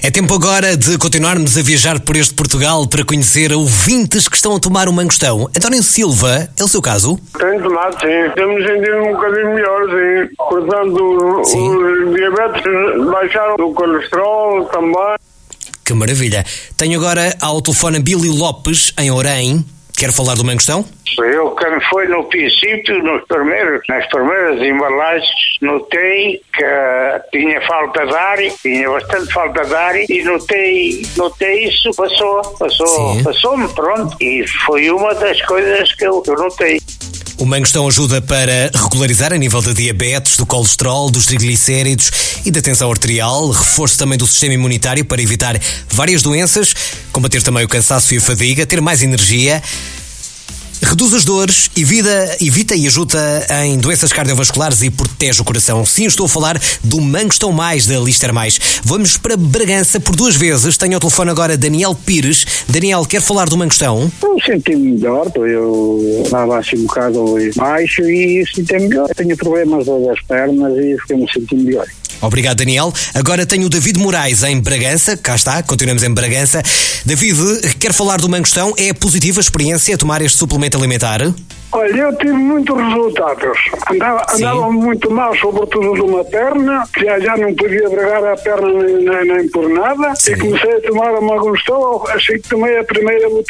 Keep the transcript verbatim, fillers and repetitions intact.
É tempo agora de continuarmos a viajar por este Portugal para conhecer ouvintes que estão a tomar o mangostão. António Silva, é o seu caso? Tenho tomado, sim. Temos sentido um bocadinho melhor, sim. Portanto, Sim. os diabetes baixaram, o colesterol também. Que maravilha. Tenho agora ao telefone a Billy Lopes, em Orém. Quer falar do mangostão? Eu, quando foi no princípio, nos primeiros, nas primeiras embalagens, notei que tinha falta de ar, tinha bastante falta de ar, e notei, notei isso, passou, passou, passou-me, pronto, e foi uma das coisas que eu, que eu notei. O mangostão ajuda para regularizar a nível de diabetes, do colesterol, dos triglicéridos e da tensão arterial, reforço também do sistema imunitário para evitar várias doenças, combater também o cansaço e a fadiga, ter mais energia, reduz as dores, evita, evita e ajuda em doenças cardiovasculares e protege o coração. Sim, estou a falar do Mangostão Mais, da Lister Mais. Vamos para Bragança por duas vezes. Tenho ao telefone agora Daniel Pires. Daniel, quer falar do mangostão? Eu senti-me melhor, eu estava assim um bocado baixo e senti-me melhor. Tenho problemas das pernas e fiquei-me sentindo melhor. Obrigado, Daniel. Agora tenho o David Moraes em Bragança. Cá está, continuamos em Bragança. David, quer falar do mangostão? É positiva a experiência a tomar este suplemento alimentar? Olha, eu tive muitos resultados. Andava, andava muito mal, sobretudo de uma perna, já, já não podia bregar a perna nem, nem, nem por nada. Sim. E comecei a tomar o mangostão, assim que tomei a primeira botella.